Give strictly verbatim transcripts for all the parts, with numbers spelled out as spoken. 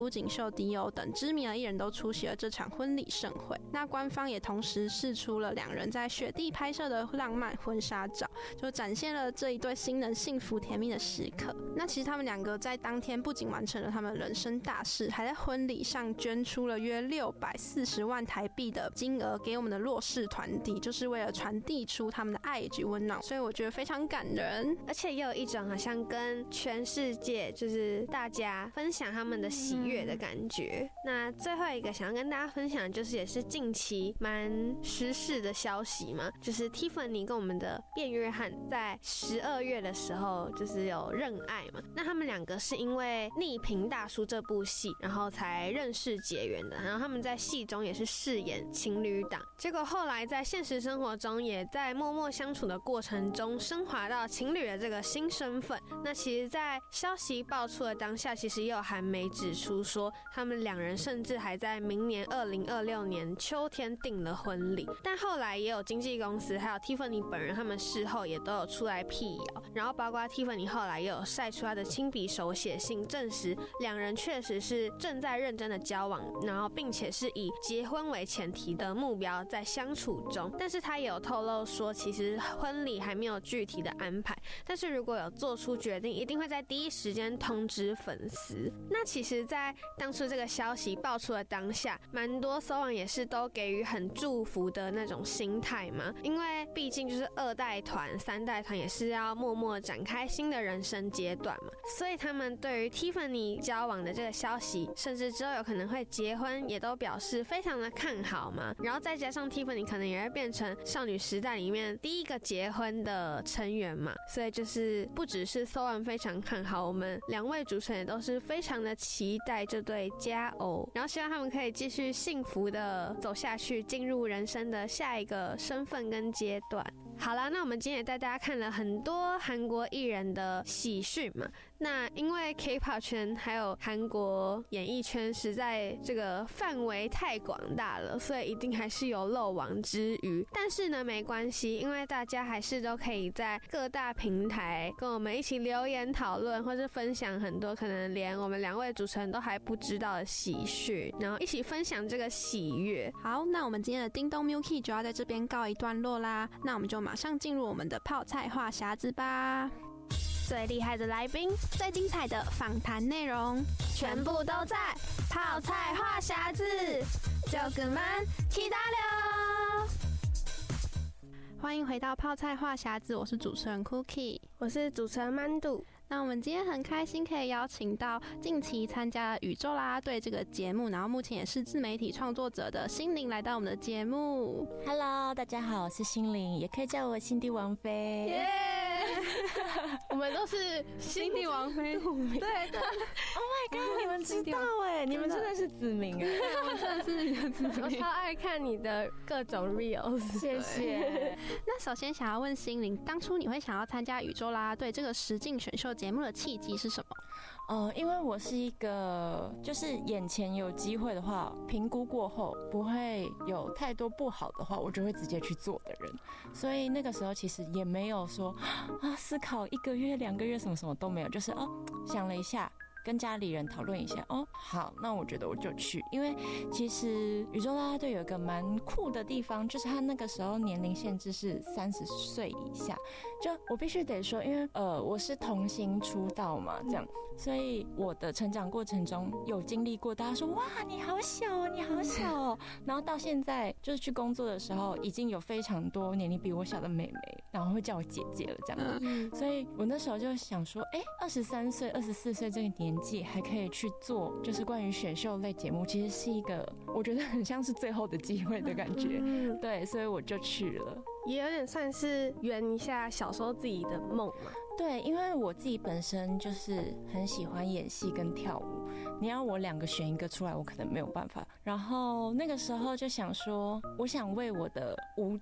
吴锦秀、迪欧等知名的艺人都出席了这场婚礼盛会。那官方也同时释出了两人在雪地拍摄的浪漫婚纱照，就展现了这一对新人幸福甜蜜的时刻。那其实他们两个在当天不仅完成了他们人生大事，还在婚礼上捐出了约六百四十万台币的金额给我们的弱势团体，就是为了传递出他们的爱以及温暖。所以我觉得非常感人， 而且也有一种好像跟全世界就是大家分享他们的喜悦的感觉。那最后一个想要跟大家分享的就是也是近期蛮时事的消息嘛，就是 Tiffany 跟我们的卞约翰在十二月的时候就是有认爱嘛。那他们两个是因为《逆贫大叔》这部戏，然后才认识结缘的。然后他们在戏中也是饰演情侣档，结果后来在现实生活中，也在默默相处的过程中升华到情侣的这个新身份。那其实，在消息爆出的当下，其实也有韩媒指出说，他们两人甚至还在明年二零二六年秋天订了婚礼。但后来也有经纪公司还有 Tiffany 本人，他们事后也都有出来辟谣，然后包括 Tiffany 后来也有晒出他的亲笔手写信，证实两人确实是正在认真的交往，然后并且是以结婚为前提的目标在相处中。但是他也有透露说，其实婚礼还没有具体的安排，但是如果有做出决定，一定会在第一时间通知粉丝。那其实在当初这个消息爆出的当下，蛮多搜网也是都给予很祝福的那种心态嘛，因为毕竟就是二代团三代团也是要默默展开新的人生阶段嘛，所以他们对于 Tiffany 交往的这个消息，甚至之后有可能会结婚，也都表示非常的看好嘛。然后再加上 Tiffany 可能也会变成少女时代里面第一个结婚的成员嘛，所以就是不只是搜完非常看好，我们两位主持人也都是非常的期待这对佳偶，然后希望他们可以继续幸福的走下去，进入人生的下一个身份跟阶段。好啦，那我们今天也带大家看了很多韩国艺人的喜讯嘛。那因为 K-pop 圈还有韩国演艺圈实在这个范围太广大了，所以一定还是有漏网之鱼。但是呢，没关系，因为大家还是都可以在各大平台跟我们一起留言讨论，或是分享很多可能连我们两位主持人都还不知道的喜讯，然后一起分享这个喜悦。 好，那我们今天的叮咚 Milky 就要在这边告一段落啦。那我们就马上进入我们的泡菜话匣子吧。 最厉害的来宾， 最精彩的访谈内容， 全部都在泡菜话匣子，就跟们期待了。 欢迎回到泡菜话匣子，我是主持人 Cookie， 我是主持人曼杜。 那我们今天很开心可以邀请到近期参加了宇宙啦啦队这个节目，然后目前也是自媒体创作者的心灵来到我们的节目。 Hello， 大家好，我是心灵，也可以叫我心地王妃。 耶、yeah! 我们都是心地王妃。对对 ，Oh my god， 你们知道哎，你们真的是子民哎， 我们真的是你的子民。 我超爱看你的各种 reels， 谢谢。 那首先想要问心灵，当初你会想要参加宇宙啦啦队这个实境选秀节目的契机是什么？ 哦，因为我是一个就是眼前有机会的话，评估过后不会有太多不好的话，我就会直接去做的人。所以那个时候其实也没有说啊思考一个月两个月什么什么都没有，就是哦想了一下，跟家里人讨论一下，哦，好，那我觉得我就去。因为其实宇宙啦啦队有一个蛮酷的地方，就是他那个时候年龄限制是三十岁以下。就我必须得说，因为呃我是童星出道嘛，这样，所以我的成长过程中有经历过，大家说哇你好小哦，你好小哦，然后到现在就是去工作的时候，已经有非常多年龄比我小的妹妹，然后会叫我姐姐了这样子。所以我那时候就想说，哎，二十三岁、二十四岁这个年纪还可以去做就是关于选秀类节目，其实是一个我觉得很像是最后的机会的感觉。对，所以我就去了， 也有点算是圆一下小时候自己的梦嘛。 对，因为我自己本身就是很喜欢演戏跟跳舞，你要我两个选一个出来，我可能没有办法。然后那个时候就想说，我想为我的舞蹈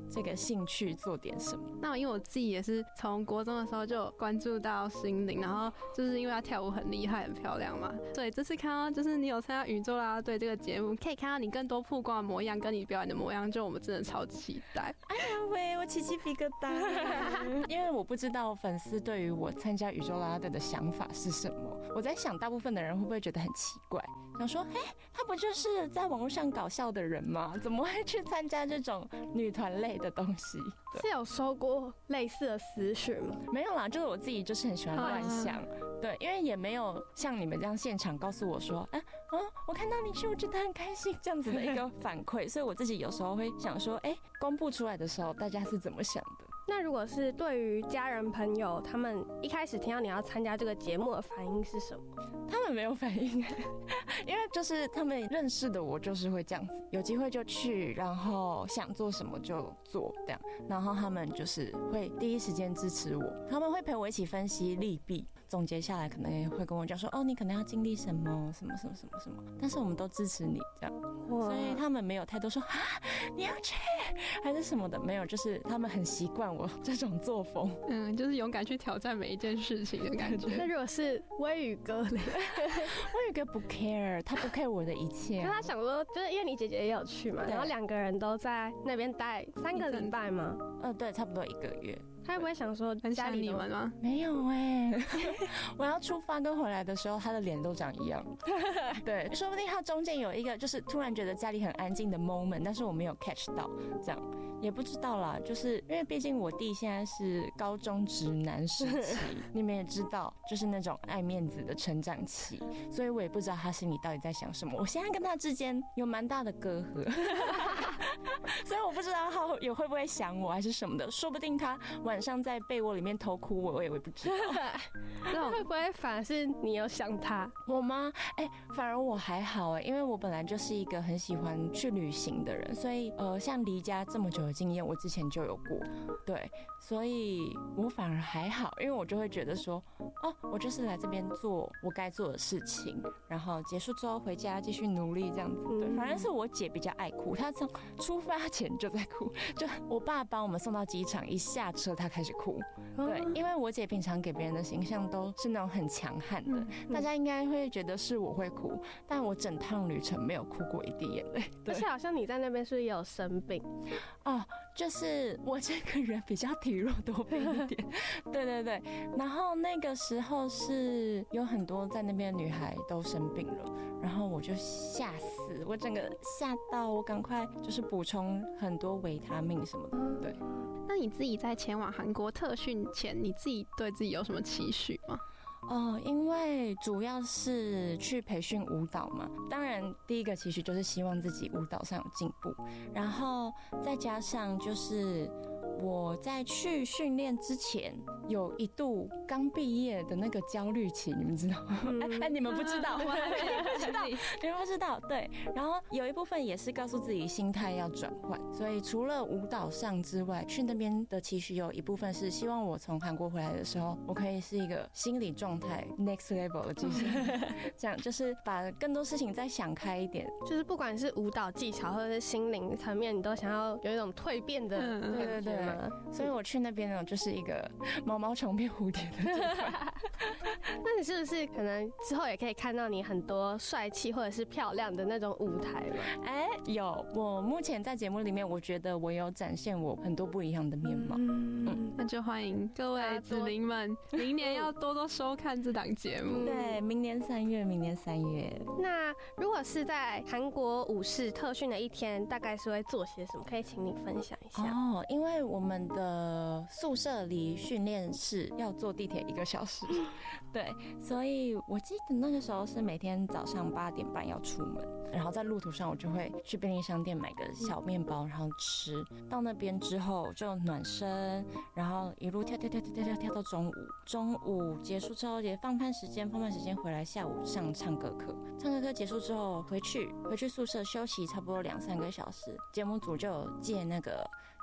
这个兴趣做点什么。 那因为我自己也是从国中的时候就有关注到心凌，然后就是因为她跳舞很厉害很漂亮嘛，所以这次看到就是你有参加宇宙啦啦队这个节目，可以看到你更多曝光的模样跟你表演的模样，就我们真的超期待。 哎呀喂，我起鸡皮疙瘩因为我不知道粉丝对于我参加宇宙啦啦队的想法是什么。我在想大部分的人会不会觉得很奇怪，想说哎，他不就是在网络上搞笑的人吗？怎么会去参加这种女团类的东西？ 是有收过类似的私讯吗？ 没有啦，就是我自己就是很喜欢乱想，对，因为也没有像你们这样现场告诉我说，哎、啊，嗯，我看到你去，我觉得很开心这样子的一个反馈，所以我自己有时候会想说，哎、欸，公布出来的时候大家是怎么想的？ 那如果是对于家人朋友，他们一开始听到你要参加这个节目的反应是什么？ 他们没有反应，因为就是他们认识的我就是会这样子，有机会就去，然后想做什么就做这样，然后他们就是会第一时间支持我，他们会陪我一起分析利弊。总结下来可能也会跟我讲说，哦，你可能要经历什么什么什么什么什么，但是我们都支持你这样，所以他们没有太多说啊你要去还是什么的，没有，就是他们很习惯我这种作风， 嗯，就是勇敢去挑战每一件事情的感觉。 那如果是微雨哥呢？ 微雨哥不 care， 他不 care 我的一切、啊。 可他想说，就是因为你姐姐也有去嘛，然后两个人都在那边待三个礼拜吗？ 呃，对，差不多一个月。 他会不会想说很想你们吗？ 没有哎、欸，我要出发跟回来的时候，他的脸都长一样。对，说不定他中间有一个就是突然觉得家里很安静的 moment， 但是我没有 catch 到，这样也不知道啦。就是因为毕竟我弟现在是高中直男时期，你们也知道，就是那种爱面子的成长期，所以我也不知道他心里到底在想什么。我现在跟他之间有蛮大的隔阂，所以我不知道他也会不会想我还是什么的，说不定他晚上在被窝里面偷哭我，我也会不知道。 那会不会反而是你有想他？ 我吗？哎、欸，反而我还好哎、欸，因为我本来就是一个很喜欢去旅行的人，所以呃，像离家这么久的经验，我之前就有过，对，所以我反而还好，因为我就会觉得说，哦，我就是来这边做我该做的事情，然后结束之后回家继续努力这样子。对，反正是我姐比较爱哭，她从出发前就在哭，就我爸把我们送到机场，一下车她开始哭。对，因为我姐平常给别人的形象都是那种很强悍的，嗯嗯、大家应该会觉得是我会哭，但我整趟旅程没有哭过一滴眼泪。 而且好像你在那边是不是也有生病？ 哦，就是我这个人比较体弱多病一点，对对对。然后那个时候是有很多在那边的女孩都生病了，然后我就吓死，我整个吓到我赶快就是补充很多维他命什么的。对， 那你自己在前往韩国特训前，你自己对自己有什么期许吗？ 哦，因为主要是去培训舞蹈嘛，当然第一个期许就是希望自己舞蹈上有进步，然后再加上就是我在去训练之前有一度刚毕业的那个焦虑期，你们知道吗？哎、嗯欸，你们不知道，我还不知道，你们不知道，对。然后有一部分也是告诉自己心态要转换，所以除了舞蹈上之外，去那边的期许有一部分是希望我从韩国回来的时候，我可以是一个心理状态 next level 的技术，这样就是把更多事情再想开一点， 就是不管是舞蹈技巧或者是心灵层面，你都想要有一种蜕变的感觉、嗯，对对对。 所以我去那边呢，就是一个毛毛虫变蝴蝶的阶段。 那你是不是可能之后也可以看到你很多帅气或者是漂亮的那种舞台嘛？ 哎、欸，有。我目前在节目里面，我觉得我有展现我很多不一样的面貌。嗯， 嗯那就欢迎各位子民们，明年要多多收看这档节目。 对，明年三月，明年三月。 那如果是在韩国武士特训的一天，大概是会做些什么？可以请你分享一下。 哦，因为我们的宿舍离训练室要坐地铁一个小时，对，所以我记得那个时候是每天早上八点半要出门，然后在路途上我就会去便利商店买个小面包，然后吃。到那边之后就暖身，然后一路跳跳跳跳跳跳跳到中午，中午结束之后也放饭时间，放饭时间回来下午上唱歌课，唱歌课结束之后回去回去宿舍休息差不多两三个小时，节目组就有借那个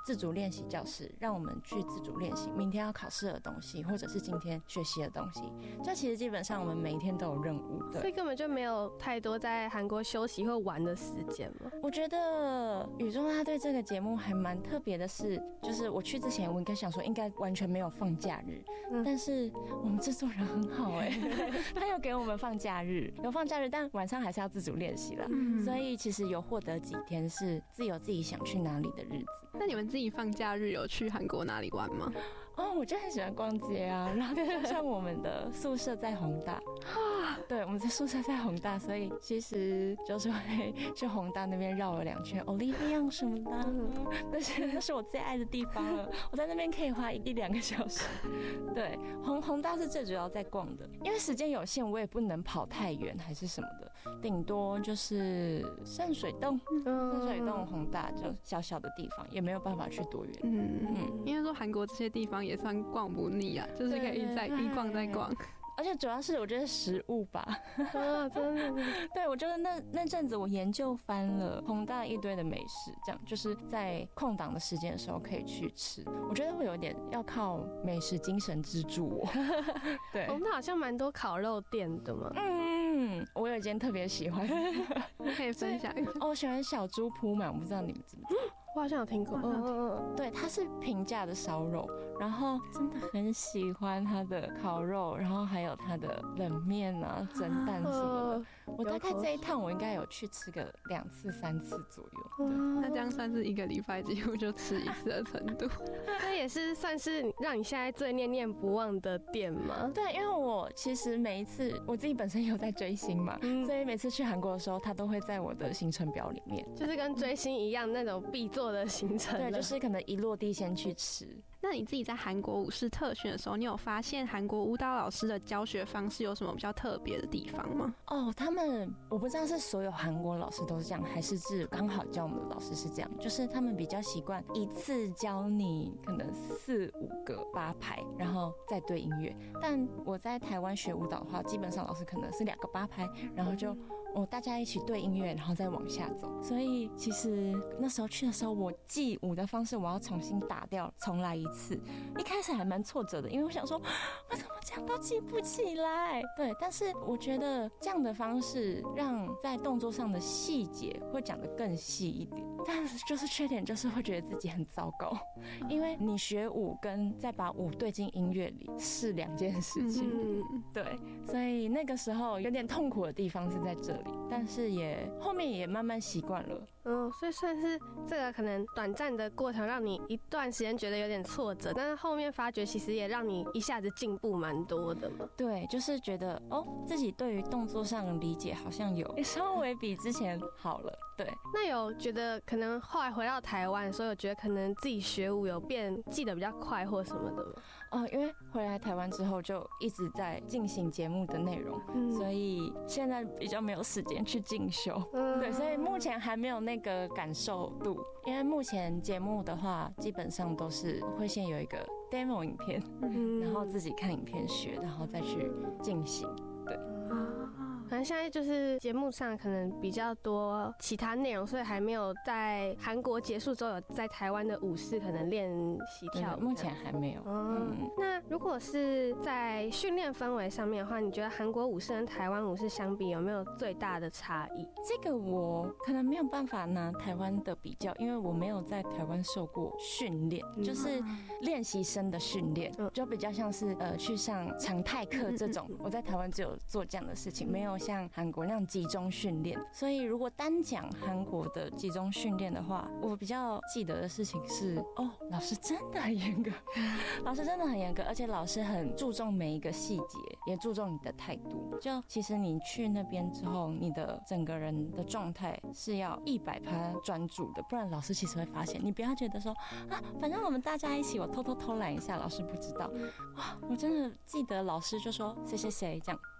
自主练习教室，让我们去自主练习明天要考试的东西，或者是今天学习的东西。就其实基本上我们每一天都有任务，对， 所以根本就没有太多在韩国休息或玩的时间嘛。 我觉得宇中他对这个节目还蛮特别的是，就是我去之前我应该想说应该完全没有放假日，嗯、但是我们制作人很好哎、欸，他有给我们放假日，有放假日，但晚上还是要自主练习啦、嗯，所以其实有获得几天是自由自己想去哪里的日子。 那你们自己放假日有去韩国哪里玩吗？ 哦，我就很喜欢逛街啊，然后加上我们的宿舍在弘大，对，我们的宿舍在弘大，所以其实就是会去弘大那边绕了两圈 ，Olivia 什么的，那是那是我最爱的地方了，我在那边可以花一一两个小时。对，弘弘大是最主要在逛的，因为时间有限，我也不能跑太远还是什么的，顶多就是圣水洞，圣水洞弘大就小小的地方，也没有办法去多远。 嗯嗯，因为说韩国这些地方也算逛不腻啊，就是可以一再一逛再逛。 而且主要是我觉得食物吧， 啊，真的， 对，我觉得那那阵子我研究翻了弘大一堆的美食，这样就是在空档的时间的时候可以去吃。我觉得会有点要靠美食精神支柱我。对， 弘大好像蛮多烤肉店的嘛。 嗯，我有一间特别喜欢， 可以分享一下。 哦，我喜欢小猪铺满，我不知道你们知不知道。 我好像有听过，嗯嗯嗯， 对，它是平价的烧肉，然后真的很喜欢它的烤肉，然后还有它的冷面啊、蒸蛋什么的。我大概这一趟我应该有去吃个两次、三次左右。 那这样算是一个礼拜几乎就吃一次的程度。 这也是算是让你现在最念念不忘的店吗？ 对，因为我其实每一次我自己本身有在追星嘛，嗯、所以每次去韩国的时候，它都会在我的行程表里面， 就是跟追星一样那种必做的行程。 对，就是可能一落地先去吃。 那你自己在韩国舞狮特训的时候，你有发现韩国舞蹈老师的教学方式有什么比较特别的地方吗？ 哦，他们我不知道是所有韩国老师都是这样，还是是刚好教我们的老师是这样，就是他们比较习惯一次教你可能四五个八拍，然后再对音乐。但我在台湾学舞蹈的话，基本上老师可能是两个八拍，然后就哦大家一起对音乐，然后再往下走。所以其实那时候去的时候，我记舞的方式我要重新打掉，重来一次。一开始还蛮挫折的，因为我想说我怎么讲都记不起来。对，但是我觉得这样的方式让在动作上的细节会讲得更细一点，但是就是缺点就是会觉得自己很糟糕，因为你学舞跟再把舞对进音乐里是两件事情。嗯、对，所以那个时候有点痛苦的地方是在这里，但是也后面也慢慢习惯了。 嗯，所以算是这个可能短暂的过程，让你一段时间觉得有点挫折，但是后面发觉其实也让你一下子进步蛮多的嘛。 对，就是觉得哦，自己对于动作上的理解好像有稍微比之前好了。对， 那有觉得可能后来回到台湾的时候，有觉得可能自己学舞有变记得比较快或什么的吗？ 哦，因为回来台湾之后就一直在进行节目的内容，嗯、所以现在比较没有时间去进修。嗯、对，所以目前还没有那个感受度。因为目前节目的话，基本上都是会先有一个 demo 影片，嗯、然后自己看影片学，然后再去进行。对。 可能现在就是节目上可能比较多其他内容，所以还没有在韩国结束之后有在台湾的舞狮可能练习跳舞。 目前还没有。 嗯，嗯那如果是在训练氛围上面的话，你觉得韩国舞狮跟台湾舞狮相比有没有最大的差异？ 这个我可能没有办法拿台湾的比较，因为我没有在台湾受过训练，嗯、就是练习生的训练，嗯、就比较像是呃去上常态课这种。我在台湾只有做这样的事情，没有像韩国那样集中训练。所以如果单讲韩国的集中训练的话，我比较记得的事情是，哦，老师真的很严格，老师真的很严格，而且老师很注重每一个细节，也注重你的态度。就其实你去那边之后，你的整个人的状态是要一百趴专注的，不然老师其实会发现。你不要觉得说啊，反正我们大家一起，我偷偷偷懒一下，老师不知道。哇，我真的记得老师就说谁谁谁这样。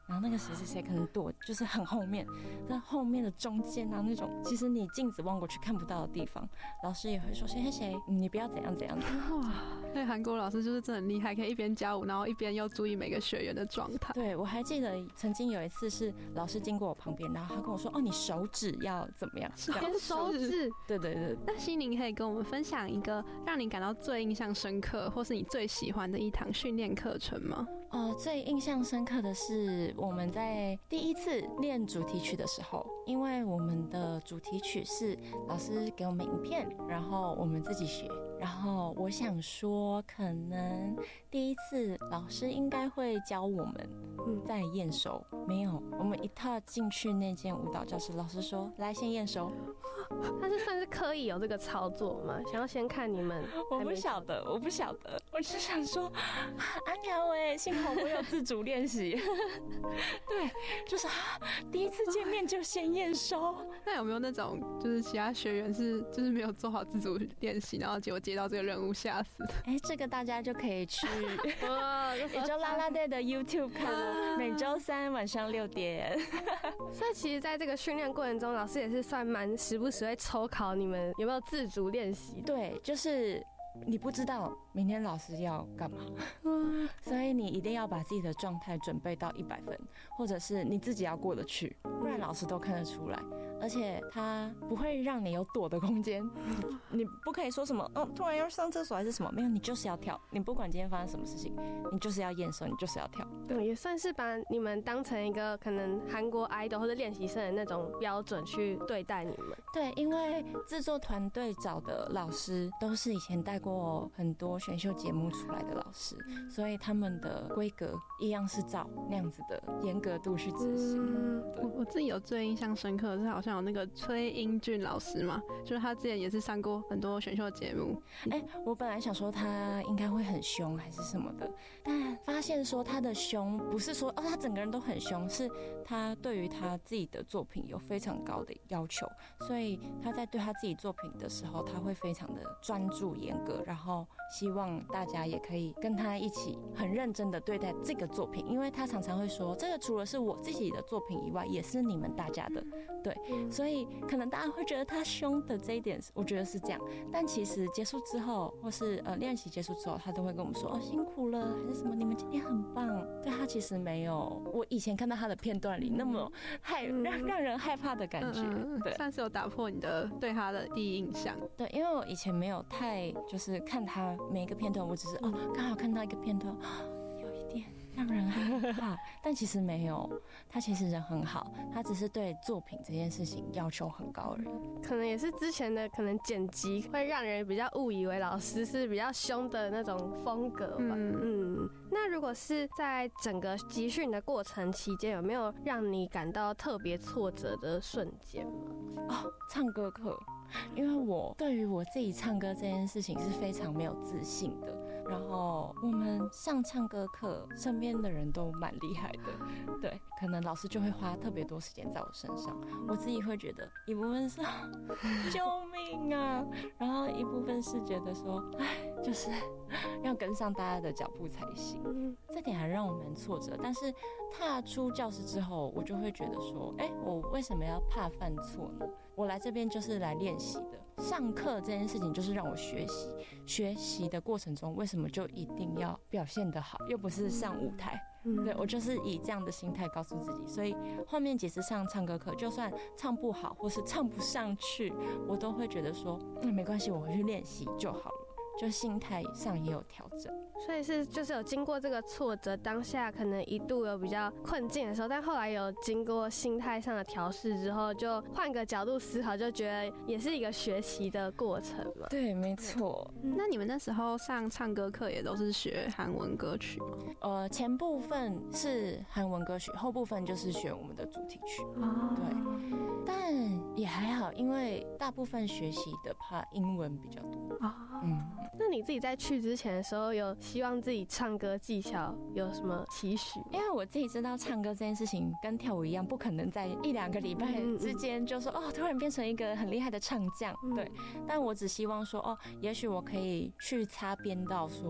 然后那个谁谁谁可能躲就是很后面，在后面的中间啊那种，其实你镜子望过去看不到的地方，老师也会说谁谁谁，你不要怎样怎样。 哇，对，韩国老师就是真的很厉害，可以一边教舞，然后一边又注意每个学员的状态。 对，我还记得曾经有一次是老师经过我旁边，然后他跟我说：“哦，你手指要怎么样？” 手指。 对对对。 那希宁可以跟我们分享一个让你感到最印象深刻，或是你最喜欢的一堂训练课程吗？ 呃，最印象深刻的是我们在第一次练主题曲的时候，因为我们的主题曲是老师给我们影片，然后我们自己学。然后我想说，可能第一次老师应该会教我们再验收，没有，我们一踏进去那间舞蹈教室，老师说来先验收。 他是算是刻意有这个操作吗？想要先看你们？ 我不晓得，我不晓得，我只想说，安瑶哎，幸好我有自主练习。对，就是第一次见面就先验收。 那有没有那种就是其他学员是就是没有做好自主练习，然后结果接到这个任务吓死？ 哎，这个大家就可以去宇宙啦啦队的 YouTube 看了，每周三晚上六点。 所以其实在这个训练过程中，老师也是算蛮时不时会抽考你们有没有自主练习。 对，就是你不知道明天老师要干嘛，所以你一定要把自己的状态准备到一百分，或者是你自己要过得去，不然老师都看得出来。而且他不会让你有躲的空间，你不可以说什么，嗯，突然要上厕所还是什么，没有，你就是要跳。你不管今天发生什么事情，你就是要验收，你就是要跳。 对，也算是把你们当成一个可能韩国 idol 或者练习生的那种标准去对待你们。 对，因为制作团队找的老师都是以前带过很多选秀节目出来的老师，所以他们的规格一样是照那样子的严格度去执行。 嗯、我我自己有最印象深刻的是，好像有那个崔英俊老师嘛，就是他之前也是上过很多选秀节目。 哎、欸，我本来想说他应该会很凶还是什么的，但发现说他的凶不是说哦他整个人都很凶，是他对于他自己的作品有非常高的要求，所以他在对他自己作品的时候，他会非常的专注严格，然后希望大家也可以跟他一起很认真的对待这个作品，因为他常常会说这个除了是我自己的作品以外，也是你们大家的，对，所以可能大家会觉得他凶的这一点，我觉得是这样，但其实结束之后，或是呃练习结束之后，他都会跟我们说哦辛苦了，还是什么你们今天很棒。对，他其实没有我以前看到他的片段里那么害让让人害怕的感觉， 嗯、 对， 算是有打破你的对他的第一印象。 对，因为我以前没有太就是看他每一个片段，我只是哦刚好看到一个片段，有一点让人害怕，但其实没有，他其实人很好，他只是对作品这件事情要求很高而已。 可能也是之前的可能剪辑会让人比较误以为老师是比较凶的那种风格吧。嗯, 嗯，那如果是在整个集训的过程期间，有没有让你感到特别挫折的瞬间吗？ 哦，唱歌课，因为我对于我自己唱歌这件事情是非常没有自信的。然后我们上唱歌课，身边的人都蛮厉害的，对，可能老师就会花特别多时间在我身上。我自己会觉得一部分是救命啊，然后一部分是觉得说，哎，就是要跟上大家的脚步才行。这点还让我蛮挫折。但是踏出教室之后，我就会觉得说，哎，我为什么要怕犯错呢？我来这边就是来练习的。上课这件事情就是让我学习，学习的过程中为什么就一定要表现得好，又不是上舞台。对，我就是以这样的心态告诉自己，所以后面几次上唱歌课，就算唱不好或是唱不上去，我都会觉得说，嗯，没关系，我回去练习就好了。就心态上也有调整， 所以是就是有经过这个挫折，当下可能一度有比较困境的时候，但后来有经过心态上的调试之后，就换个角度思考，就觉得也是一个学习的过程嘛。 对，没错。 那你们那时候上唱歌课也都是学韩文歌曲吗？ 呃，前部分是韩文歌曲，后部分就是学我们的主题曲。 哦， 对，但也还好，因为大部分学习的怕英文比较多。 哦， 嗯。 那你自己在去之前的时候，有希望自己唱歌技巧有什么期许？ 因为我自己知道唱歌这件事情跟跳舞一样，不可能在一两个礼拜之间就说哦，突然变成一个很厉害的唱将。对，但我只希望说哦，也许我可以去擦边到说。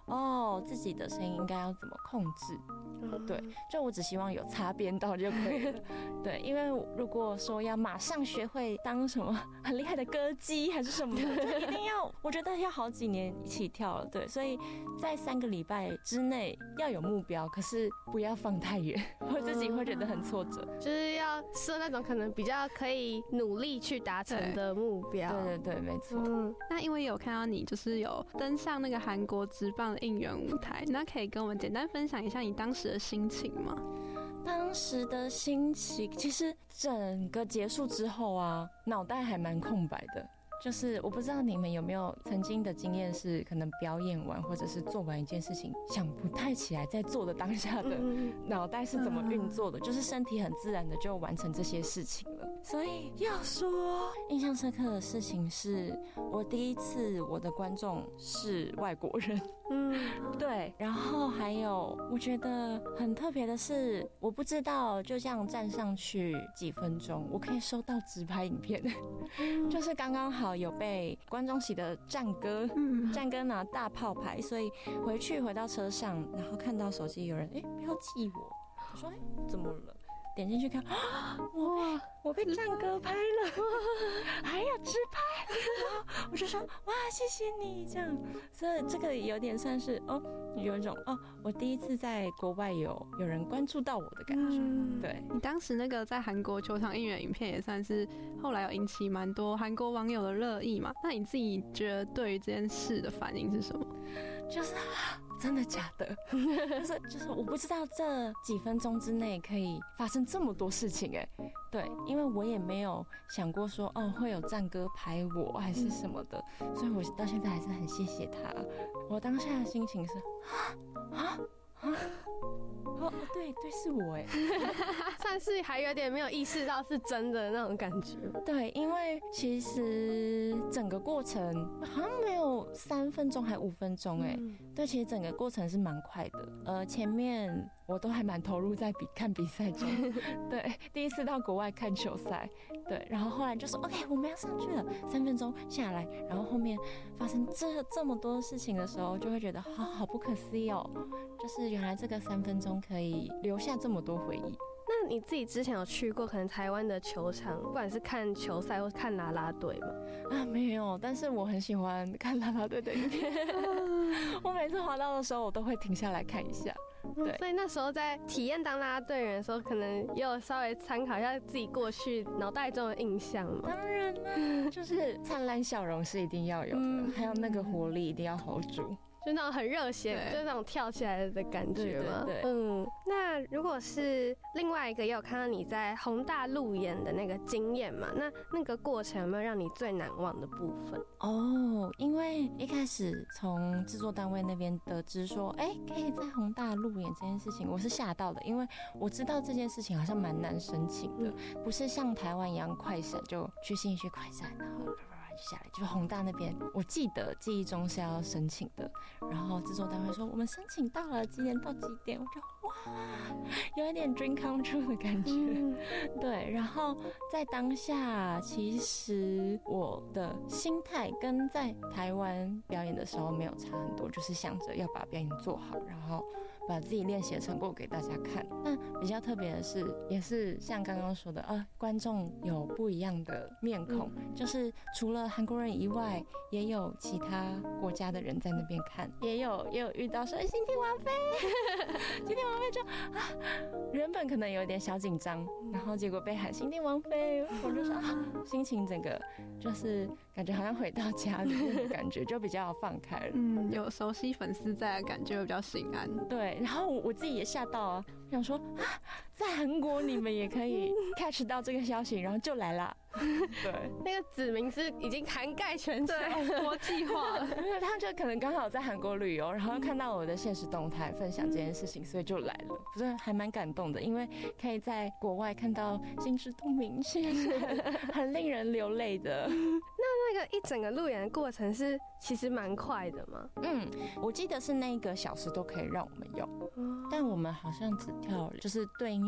哦，自己的声音应该要怎么控制。对，就我只希望有擦边到就可以了。对，因为如果说要马上学会当什么很厉害的歌姬还是什么的，就一定要，我觉得要好几年起跳了。对，所以在三个礼拜之内要有目标，可是不要放太远，我自己会觉得很挫折。 就是要设那种可能比较可以努力去达成的目标。 对对对，没错。 嗯，那因为有看到你就是有登上那个韩国职棒的应援舞台，那可以跟我们简单分享一下你当时的心情吗？ 当时的心情，其实整个结束之后啊，脑袋还蛮空白的。就是我不知道你们有没有曾经的经验，是可能表演完或者是做完一件事情，想不太起来在做的当下的脑袋是怎么运作的，就是身体很自然的就完成这些事情了。所以要说印象深刻的事情是，我第一次我的观众是外国人。嗯，对，然后还有我觉得很特别的是，我不知道就这样站上去几分钟，我可以收到直拍影片，就是刚刚好有被观众席的战歌，战歌拿大炮牌，所以回去回到车上，然后看到手机有人哎标记我，我说哎怎么了？点进去看，我被我被战歌拍了，还有直拍，然后我就说哇谢谢你这样，所以这个有点算是哦，有一种哦，我第一次在国外有有人关注到我的感觉。嗯、对， 你当时那个在韩国球场应援影片也算是后来有引起蛮多韩国网友的热议嘛？那你自己觉得对于这件事的反应是什么？ 就是真的假的？就是就是我不知道这几分钟之内可以发生这么多事情哎、欸，对，因为我也没有想过说哦会有战歌拍我还是什么的，所以我到现在还是很谢谢他。我当下的心情是啊啊啊！哦，对对，是我哎， 算是还有点没有意识到是真的那种感觉。 对，因为其实整个过程好像没有三分钟还五分钟哎、嗯，对，其实整个过程是蛮快的。呃，前面我都还蛮投入在比看比赛中，对，第一次到国外看球赛，对，然后后来就说 OK， 我们要上去了，三分钟下来，然后后面发生这这么多事情的时候，就会觉得好好不可思议哦，就是原来这个三分钟可以留下这么多回忆。 那你自己之前有去过可能台湾的球场，不管是看球赛或看啦啦队吗？ 啊，没有，但是我很喜欢看啦啦队的影片，我每次滑到的时候，我都会停下来看一下。对、 嗯，所以那时候在体验当啦啦队员的时候，可能也有稍微参考一下自己过去脑袋中的印象嘛。 当然啦，就是灿烂笑容是一定要有的，嗯、还有那个活力一定要 hold 住。 就那种很热血，就是那种跳起来的感觉嘛。对对对对，嗯，那如果是另外一个，也有看到你在宏大路演的那个经验嘛？那那个过程有没有让你最难忘的部分？ 哦，因为一开始从制作单位那边得知说，哎、欸，可以在宏大路演这件事情，我是吓到的，因为我知道这件事情好像蛮难申请的，不是像台湾一样快闪就去信义区快闪，然后下来，就是宏大那边，我记得记忆中是要申请的，然后制作单位说我们申请到了，几点到几点，我就哇，有一点 dream come true 的感觉，嗯、对，然后在当下，其实我的心态跟在台湾表演的时候没有差很多，就是想着要把表演做好，然后把自己练习的成果给大家看。那比较特别的是，也是像刚刚说的，呃，观众有不一样的面孔，嗯、就是除了韩国人以外，也有其他国家的人在那边看，也有也有遇到说新天王妃，新天王妃就啊，原本可能有点小紧张，然后结果被喊新天王妃，我就说啊，心情整个就是感觉好像回到家里面的感觉，就比较放开了。 嗯，有熟悉粉丝在的感觉，比较心安。 对，然后我自己也吓到啊，想说啊，在韩国你们也可以 catch 到这个消息，然后就来啦。对， 那个子民是已经涵盖全球， 国际化了。 因为他就可能刚好在韩国旅游，然后看到我的现实动态分享这件事情，所以就来了。不是还蛮感动的，因为可以在国外看到心知肚明，是很很令人流泪的。 那那个一整个路演的过程是其实蛮快的吗？ 嗯，我记得是那一个小时都可以让我们用，但我们好像只跳就是对应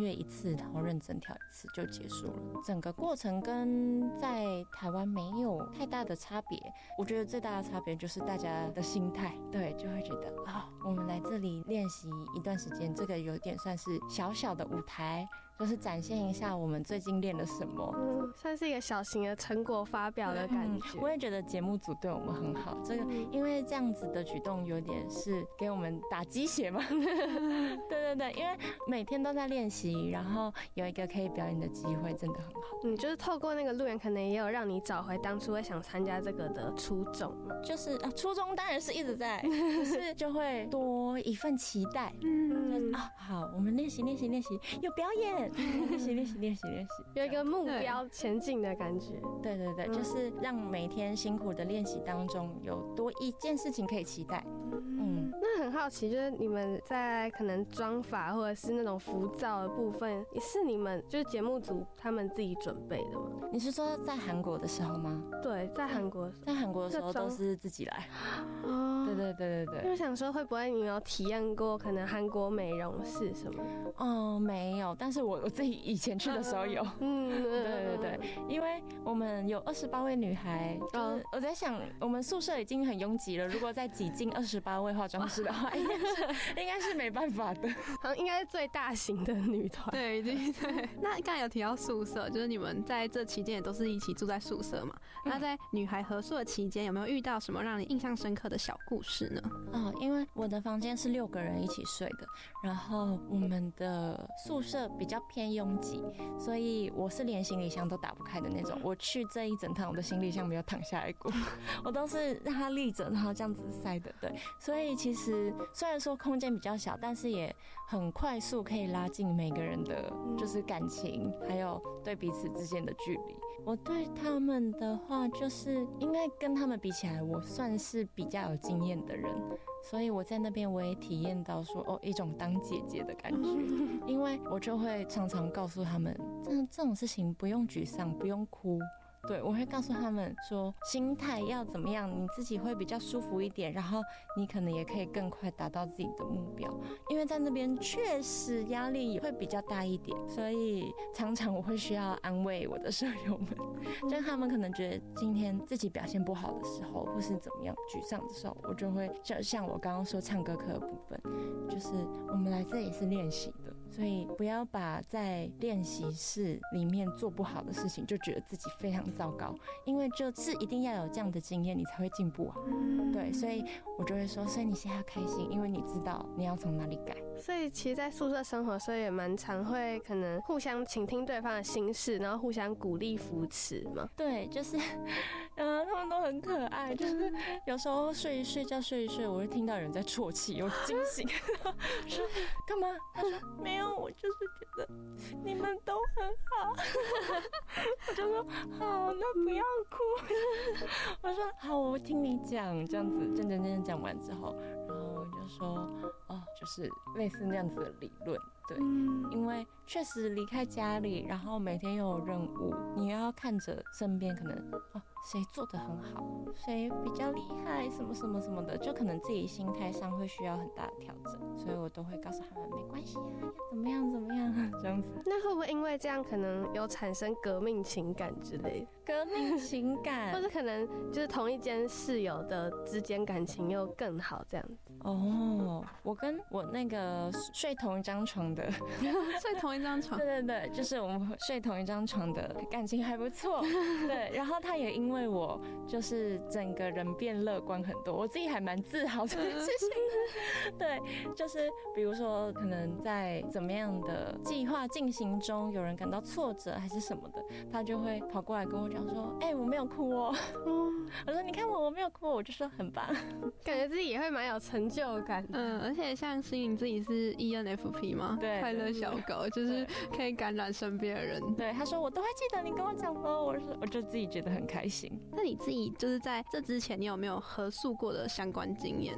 乐一次，然后认真跳一次就结束了。整个过程跟在台湾没有太大的差别，我觉得最大的差别就是大家的心态，对，就会觉得啊、哦，我们来这里练习一段时间，这个有点算是小小的舞台。就是展现一下我们最近练了什么， 嗯，算是一个小型的成果发表的感觉。 嗯、我也觉得节目组对我们很好，这个因为这样子的举动有点是给我们打鸡血嘛。对对对，因为每天都在练习，然后有一个可以表演的机会，真的很好。 嗯，就是透过那个路演，可能也有让你找回当初会想参加这个的初衷。 就是啊，初衷当然是一直在，可是就会多一份期待。嗯，啊，好，我们练习练习练习，有表演。练习练习练习练习， 有一个目标前进的感觉。 对对对，就是让每天辛苦的练习当中有多一件事情可以期待。嗯， 那很好奇，就是你们在可能妆法或者是那种浮躁的部分，也是你们就是节目组他们自己准备的吗？ 你是说在韩国的时候吗？ 对，在韩国， 在韩国的时候都是自己来。哦，对对对对对。 就想说，会不会你有体验过可能韩国美容室什么？ 哦，没有，但是我我自己以前去的时候有。嗯，对对对，因为我们有二十八位女孩，就是我在想，我们宿舍已经很拥挤了，如果再挤进二十八位化妆师的话，应该是应该是没办法的。 好像应该是最大型的女团。 对对对。那刚才有提到宿舍，就是你们在这期间也都是一起住在宿舍嘛？那在女孩合宿的期间，有没有遇到什么让你印象深刻的小故事呢？ 哦，因为我的房间是六个人一起睡的，然后我们的宿舍比较偏拥挤，所以我是连行李箱都打不开的那种。我去这一整趟，我的行李箱没有躺下来过，我都是让它立着，然后这样子塞的。对，所以其实虽然说空间比较小，但是也很快速可以拉近每个人的就是感情，还有对彼此之间的距离。我对他们的话，就是应该跟他们比起来，我算是比较有经验的人。所以我在那边我也体验到说哦一种当姐姐的感觉，因为我就会常常告诉他们，这这种事情不用沮丧，不用哭。对，我会告诉他们说，心态要怎么样，你自己会比较舒服一点，然后你可能也可以更快达到自己的目标。因为在那边确实压力也会比较大一点，所以常常我会需要安慰我的舍友们，就是他们可能觉得今天自己表现不好的时候，或是怎么样沮丧的时候，我就会就像我刚刚说唱歌课的部分，就是我们来这里是练习的，所以不要把在练习室里面做不好的事情就觉得自己非常糟糕，因为就是一定要有这样的经验你才会进步啊。对，所以我就会说，所以你现在要开心，因为你知道你要从哪里改。 所以其实在宿舍生活，所以也蛮常会可能互相倾听对方的心事，然后互相鼓励扶持嘛。 对，就是嗯、呃，他们都很可爱，就是有时候睡一睡觉睡一睡，我会听到有人在啜泣，我惊醒说干嘛？他说没有，我就是觉得你们都很好。我就说好，那不要哭。我说好，我听你讲，这样子真真正正讲完之后，然后我就说哦，就是类似那样子的理论。对，因为确实离开家里，然后每天又有任务，你又要看着身边可能哦谁做得很好，谁比较厉害，什么什么什么的，就可能自己心态上会需要很大的调整，所以我都会告诉他们没关系啊，要怎么样怎么样这样子。 那会不会因为这样可能有产生革命情感之类的？ 革命情感， 或者可能就是同一间室友的之间感情又更好这样子。 哦，我跟我那个睡同一张床的， 睡同一张床， 对对对，就是我们睡同一张床的感情还不错。对，然后他也因为我就是整个人变乐观很多，我自己还蛮自豪这件事情的。对，就是比如说可能在怎么样的计划进行中，有人感到挫折还是什么的，他就会跑过来跟我讲说，哎、欸，我没有哭哦。我说你看我我没有哭，我就说很棒， 感觉自己也会蛮有成就感。 嗯，而且像心灵自己是 E N F P 嘛， 对， 快乐小狗，就是可以感染身边的人。 对，他说我都会记得你跟我讲的，我说我就自己觉得很开心。 那你自己就是在这之前，你有没有合宿过的相关经验呢？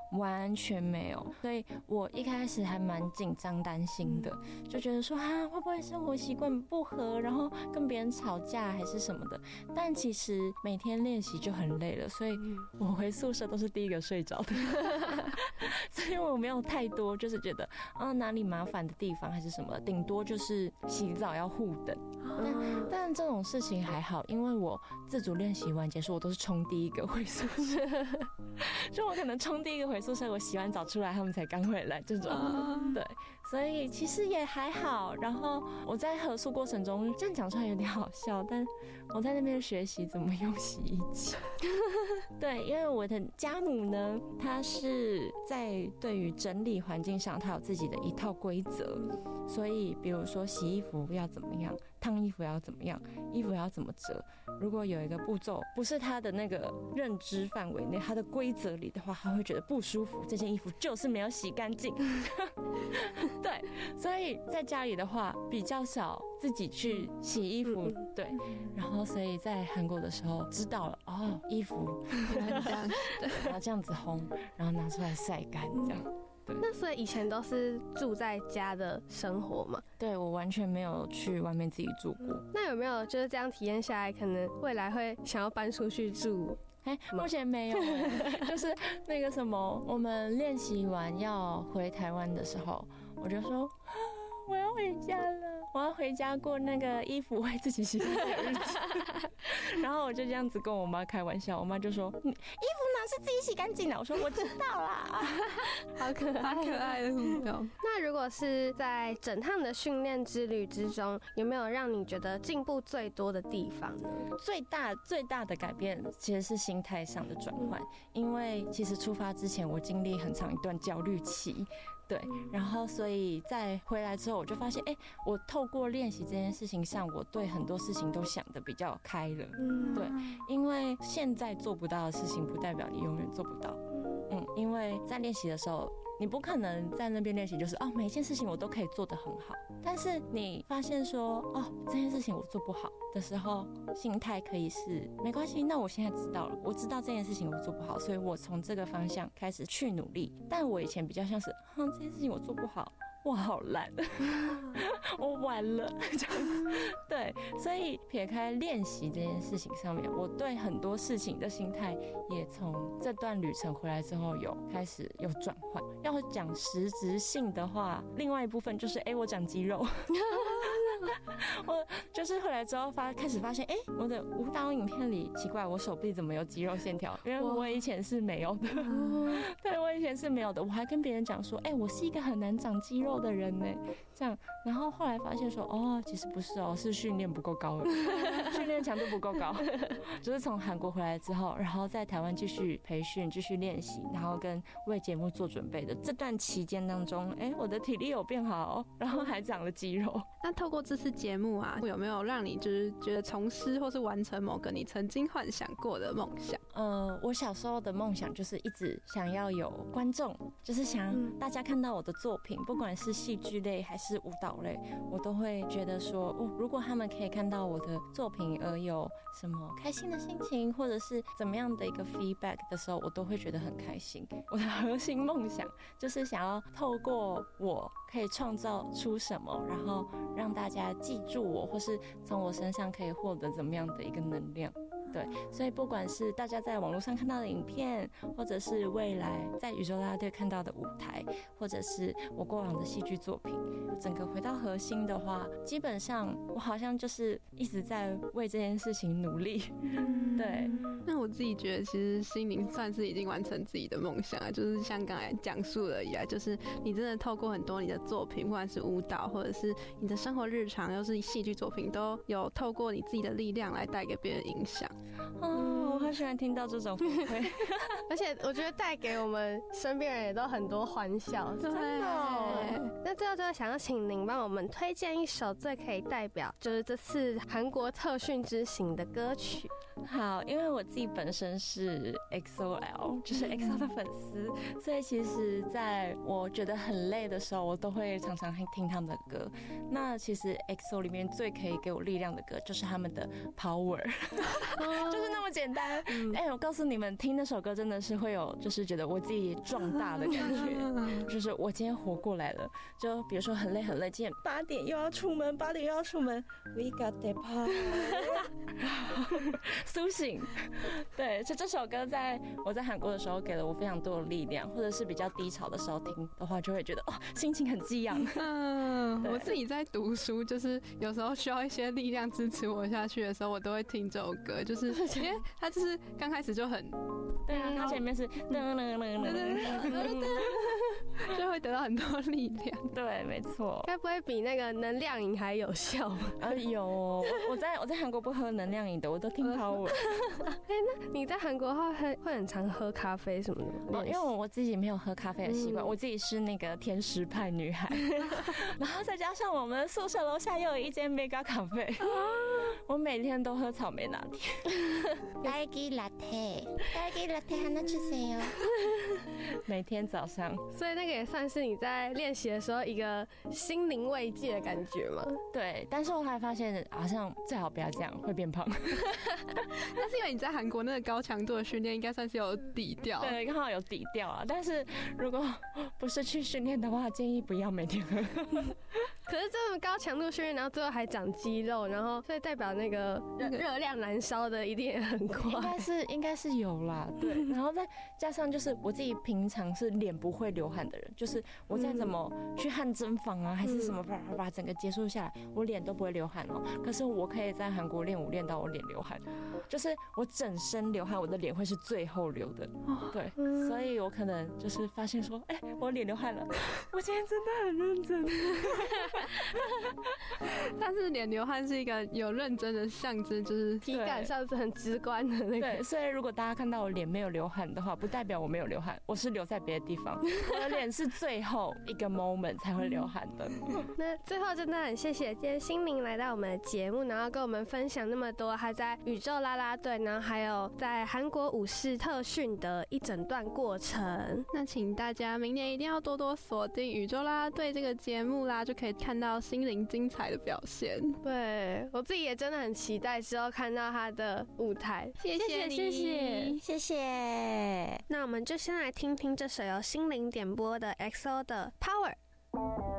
完全没有。所以我一开始还蛮紧张担心的，就觉得说啊会不会生活习惯不合，然后跟别人吵架还是什么的。但其实每天练习就很累了，所以我回宿舍都是第一个睡着的。所以我没有太多就是觉得啊哪里麻烦的地方还是什么，顶多就是洗澡要互等。但但这种事情还好，因为我自主练习完结束，我都是冲第一个回宿舍。就我可能冲第一个回宿舍，我洗完澡出来，他们才刚回来这种。对，所以其实也还好。然后我在合宿过程中，这样讲出来有点好笑，但我在那边学习怎么用洗衣机。对，因为我的家母呢，她是在对于整理环境上，她有自己的一套规则。所以比如说洗衣服要怎么样，烫衣服要怎么样，衣服要怎么折，如果有一个步骤不是她的那个认知范围内，她的规则里的话，她会觉得不舒服，这件衣服就是没有洗干净。对，所以在家里的话比较少自己去洗衣服。对，然后所以在韩国的时候知道了，哦，衣服要这样，对，要这样子烘，然后拿出来晒干这样。 那所以以前都是住在家的生活嘛？ 对，我完全没有去外面自己住过。 那有没有就是这样体验下来，可能未来会想要搬出去住？ 哎、欸，目前没有、欸，就是那个什么，我们练习完要回台湾的时候，我就说我要回家了，我要回家过那个衣服会自己洗的日子。然后我就这样子跟我妈开玩笑，我妈就说：“衣服哪是自己洗干净的？”我说：“我知道啦。” 好可爱， 好可爱的互动。 那如果是在整趟的训练之旅之中，有没有让你觉得进步最多的地方呢？ 最大最大的改变其实是心态上的转换，因为其实出发之前我经历很长一段焦虑期。对，然后所以在回来之后，我就发现，哎、欸，我透过练习这件事情上，我对很多事情都想得比较开了。对，因为现在做不到的事情，不代表你永远做不到。嗯，因为在练习的时候，你不可能在那边练习就是哦，每一件事情我都可以做得很好。但是你发现说，哦，这件事情我做不好的时候，心态可以是没关系，那我现在知道了，我知道这件事情我做不好，所以我从这个方向开始去努力。但我以前比较像是，哼，这件事情我做不好，我好烂，我完了，这样。对，所以撇开练习这件事情上面，我对很多事情的心态也从这段旅程回来之后有开始有转换。要讲实质性的话，另外一部分就是，哎、欸，我长肌肉。我就是回来之后发开始发现，哎、欸，我的舞蹈影片里奇怪，我手臂怎么有肌肉线条？因为我以前是没有的。对，我以前是没有的。我还跟别人讲说，哎、欸，我是一个很难长肌肉的人呢。这样，然后后来发现说，哦，其实不是哦，是训练不够高了，训练强度不够高。就是从韩国回来之后，然后在台湾继续培训、继续练习，然后跟为节目做准备的这段期间当中，哎、欸，我的体力有变好，然后还长了肌肉。 那透过这次节目啊，有没有让你就是觉得从事或是完成某个你曾经幻想过的梦想？ 呃，我小时候的梦想就是一直想要有观众，就是想大家看到我的作品，不管是戏剧类还是舞蹈类，我都会觉得说，哦，如果他们可以看到我的作品而有什么开心的心情，或者是怎么样的一个 feedback 的时候，我都会觉得很开心。我的核心梦想就是想要透过我可以创造出什么，然后让大家记住我，或是从我身上可以获得怎么样的一个能量。对，所以不管是大家在网络上看到的影片，或者是未来在宇宙啦啦队看到的舞台，或者是我过往的戏剧作品，整个回到核心的话，基本上我好像就是一直在为这件事情努力。对， 那我自己觉得，其实心灵算是已经完成自己的梦想了，就是像刚才讲述了以来，就是你真的透过很多你的作品，不管是舞蹈，或者是你的生活日常，又是戏剧作品，都有透过你自己的力量来带给别人影响。 哦，我好喜欢听到这种回馈， 而且我觉得带给我们身边人也都很多欢笑， 真的哦。 那最后就想要请您帮我们推荐一首最可以代表就是这次韩国特训之行的歌曲。 好，因为我自己本身是 X O L， 就是 X O 的粉丝，所以其实在我觉得很累的时候，我都会常常听他们的歌。那其实 X O 里面最可以给我力量的歌，就是他们的 Power。 就是那么简单。哎、欸，我告诉你们，听那首歌真的是会有，就是觉得我自己壮大的感觉，就是我今天活过来了。就比如说很累很累，今天八点又要出门，八点又要出门 ，We got the power， 苏醒。对，就这首歌在我在韩国的时候给了我非常多的力量，或者是比较低潮的时候听的话，就会觉得哦，心情很激昂。 嗯，我自己在读书，就是有时候需要一些力量支持我下去的时候，我都会听这首歌，就是因为它就是刚开始就很， 对啊，它前面是噔噔噔噔噔， 就会得到很多力量。 对，没错。 该不会比那个能量饮还有效吗？ 啊，有，我在我在韩国不喝能量饮的，我都听 Power。 哎、欸，那你在韩国会很会很常喝咖啡什么的吗？ 哦，因为我自己没有喝咖啡的习惯，嗯、我自己是那个甜食派女孩，然后再加上我们宿舍楼下又有一间 Mega 咖啡，我每天都喝草莓拿铁。 딸기 라떼, 딸기 라떼 하나 주세요。 每天早上， 所以那个也算是你在练习的时候一个心灵慰藉的感觉吗？ 对，但是我还发现好像最好不要这样，会变胖。 但是因为你在韩国那个高强度的训练，应该算是有底调。 对，刚好有底调啊。但是如果不是去训练的话，建议不要每天喝。 可是这么高强度训练，然后最后还长肌肉，然后所以代表那个热量燃烧的一定也很快。 应该是应该是有啦，对。然后再加上就是我自己平常是脸不会流汗的人，就是我再怎么去汗蒸房啊，还是什么叭叭叭，整个结束下来，我脸都不会流汗哦。可是我可以在韩国练舞练到我脸流汗，就是我整身流汗，我的脸会是最后流的。对，所以我可能就是发现说，哎、欸，我脸流汗了，我今天真的很认真。 但是脸流汗是一个有认真的象征，就是体感上是很直观的那个。 对，所以如果大家看到我脸没有流汗的话，不代表我没有流汗，我是流在别的地方。我的脸是最后一个 moment 才会流汗的。 那最后真的很谢谢今天心灵来到我们的节目，然后跟我们分享那么多他在宇宙啦啦队，然后还有在韩国武士特训的一整段过程。 那请大家明年一定要多多锁定宇宙啦啦队这个节目啦，就可以看到心灵精彩的表现。 对，我自己也真的很期待之后看到他的舞台。 谢谢你， 谢谢谢谢。 那我们就先来听听这首由心灵点播的 X O 的 Power。